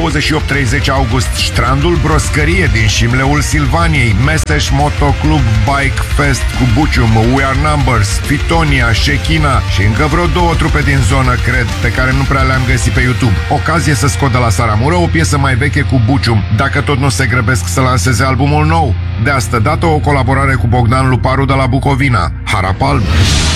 28-30 august, Strandul Broscărie din Șimleul Silvaniei, Meseș Motoclub Bike Fest cu Bucium, We Are Numbers, Fitonia, Shechina și încă vreo 2 trupe din zonă, cred, pe care nu prea le-am găsit pe YouTube. Ocazie să scot de la Saramură o piesă mai veche cu Bucium, dacă tot nu se grăbesc să lanseze albumul nou. De astă dată o colaborare cu Bogdan Luparu de la Bucovina, Harap Alb.